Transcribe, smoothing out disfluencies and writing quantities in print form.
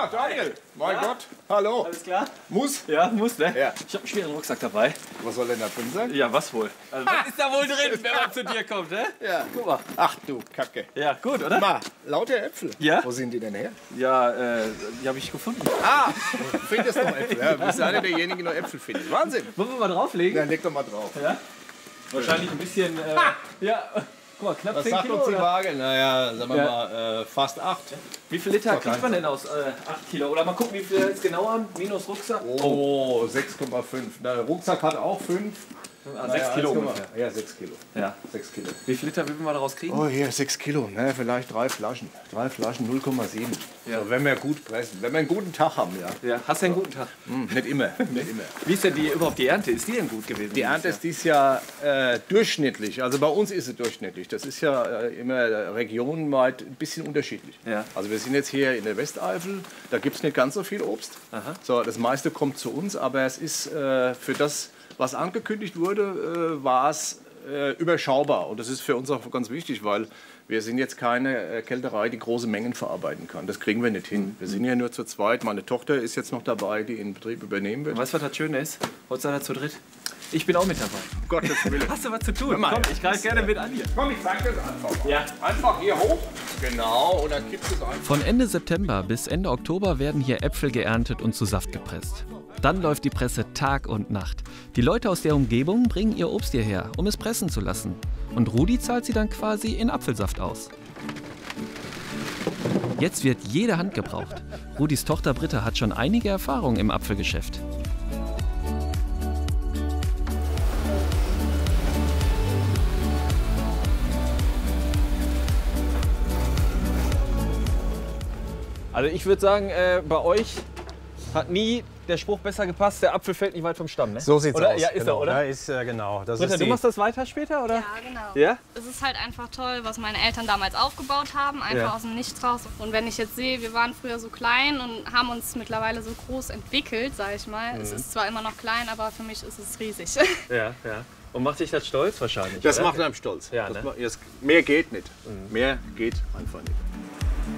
Ah, Daniel, mein Gott, hallo. Alles klar? Muss? Ja, muss, ne? Ja. Ich habe einen schweren Rucksack dabei. Was soll denn da drin sein? Ja, was wohl? Also, was ist da wohl drin, wenn man zu dir kommt, ne? Ja. Guck mal. Ach du Kacke. Ja, gut, oder? Mal, lauter Äpfel. Ja? Wo sind die denn her? Ja, die habe ich gefunden. Ah, findest noch Äpfel. Ja, du bist einer derjenigen, die noch Äpfel findet. Wahnsinn. Wollen wir mal drauflegen? Ja, leg doch mal drauf. Ja? Wahrscheinlich ein bisschen, ja. Guck mal, knapp Was 10 sagt Kilo, uns die oder? Waage? Naja, sagen wir Ja. mal fast 8. Wie viel Liter kriegt man denn aus 8 Kilo? Oder mal gucken, wie viel jetzt genau haben, minus Rucksack. Oh, 6,5. Der Rucksack hat auch 5. 6 Kilo ungefähr. Ja, 6 Kilo. Ja. 6 Kilo. Wie viel Liter würden wir daraus kriegen? Oh, hier 6 Kilo. Na, vielleicht 3 Flaschen. 3 Flaschen 0,7. Ja. So, wenn wir gut pressen. Wenn wir einen guten Tag haben, ja. Ja. Hast du einen guten Tag? Nicht immer. Nicht immer. Wie ist denn überhaupt die Ernte? Ist die denn gut gewesen? Die Ernte ist dieses Jahr durchschnittlich. Also bei uns ist sie durchschnittlich. Das ist ja immer regionenweit ein bisschen unterschiedlich. Ja. Also wir sind jetzt hier in der Westeifel. Da gibt es nicht ganz so viel Obst. Aha. So, das meiste kommt zu uns. Aber es ist für das, was angekündigt wurde, war es überschaubar. Und das ist für uns auch ganz wichtig, weil wir sind jetzt keine Kälterei, die große Mengen verarbeiten kann. Das kriegen wir nicht hin. Wir sind ja nur zu zweit. Meine Tochter ist jetzt noch dabei, die den Betrieb übernehmen wird. Weißt du, was das Schöne ist? Heute seid ihr zu dritt. Ich bin auch mit dabei. Gottes Willen. Hast du was zu tun? mal, Komm, ich greife gerne mit an hier. Komm, ich zeig das einfach mal. Ja. Einfach hier hoch. Genau, und dann kippst du es einfach. Von Ende September bis Ende Oktober werden hier Äpfel geerntet und zu Saft gepresst. Dann läuft die Presse Tag und Nacht. Die Leute aus der Umgebung bringen ihr Obst hierher, um es pressen zu lassen. Und Rudi zahlt sie dann quasi in Apfelsaft aus. Jetzt wird jede Hand gebraucht. Rudis Tochter Britta hat schon einige Erfahrungen im Apfelgeschäft. Also ich würde sagen, bei euch hat nie der Spruch besser gepasst, der Apfel fällt nicht weit vom Stamm, ne? So sieht's oder? aus. Ja, ist genau. er, oder? Ja, ist, genau. Das Britta, ist du machst das weiter später, oder? Ja, genau. Ja? Es ist halt einfach toll, was meine Eltern damals aufgebaut haben, einfach Ja. aus dem Nichts raus. Und wenn ich jetzt sehe, wir waren früher so klein und haben uns mittlerweile so groß entwickelt, sage ich mal. Es ist zwar immer noch klein, aber für mich ist es riesig. Ja, ja. Und macht dich das stolz wahrscheinlich, Das oder? macht einem stolz. Ja, Das ne? mehr geht nicht. Mehr geht einfach nicht.